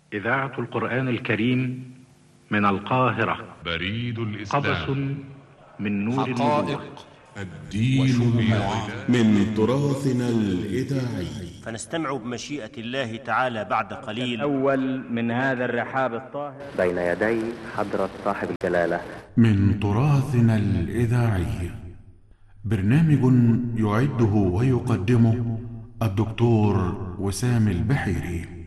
إذاعة القرآن الكريم من القاهرة. بريد الإسلام. قبس من نور النبوة. الدين من تراثنا الإذاعي. فنستمع بمشيئة الله تعالى بعد قليل أول من هذا الرحاب الطاهر بين يدي حضرة صاحب الجلالة. من تراثنا الإذاعي برنامج يعده ويقدمه الدكتور وسام البحيري.